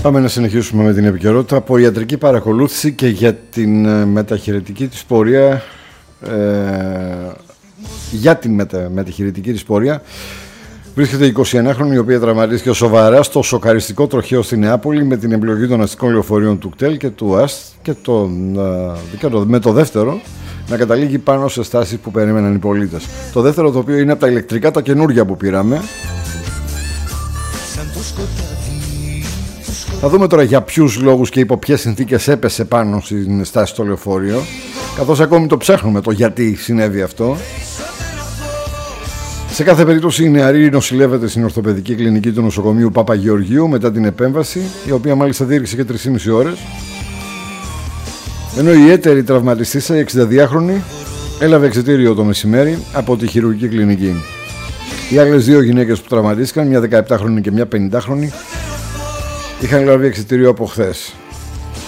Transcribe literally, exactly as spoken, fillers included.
Πάμε να συνεχίσουμε με την επικαιρότητα από ιατρική παρακολούθηση και για την μεταχειρητική της πορεία ε, για την μετα, μεταχειρητική της πορεία βρίσκεται η εικοσιενάχρονη η οποία τραυματίστηκε σοβαρά στο σοκαριστικό τροχαίο στη Νεάπολη με την εμπλοκή των αστικών λεωφορείων του ΚΤΕΛ και του ΑΣΤ και, τον, και το, με το δεύτερο να καταλήγει πάνω σε στάσεις που περίμεναν οι πολίτες. Το δεύτερο, το οποίο είναι από τα ηλεκτρικά τα καινούργια που πήραμε. Θα δούμε τώρα για ποιους λόγους και υπό ποιες συνθήκες έπεσε πάνω στην στάση στο λεωφορείο, καθώς ακόμη το ψάχνουμε το γιατί συνέβη αυτό. Σε κάθε περίπτωση η νεαρή νοσηλεύεται στην ορθοπαιδική κλινική του νοσοκομείου Παπαγεωργίου μετά την επέμβαση, η οποία μάλιστα διήρκησε και τρεις και μισή ώρες. Ενώ η έτερη τραυματιστήσα, η εξηνταδυάχρονη, έλαβε εξιτήριο το μεσημέρι από τη χειρουργική κλινική. Οι άλλες δύο γυναίκες που τραυματίστηκαν, μια δεκαεπτάχρονη και μια πενηντάχρονη, είχαν λάβει εξιτήριο από χθες.